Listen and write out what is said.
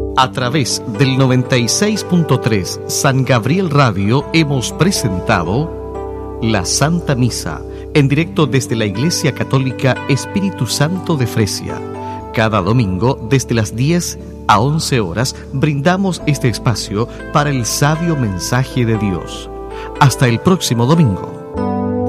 A través del 96.3 San Gabriel Radio hemos presentado la Santa Misa, en directo desde la Iglesia Católica Espíritu Santo de Fresia. Cada domingo, desde las 10 a 11 horas, brindamos este espacio para el sabio mensaje de Dios. Hasta el próximo domingo.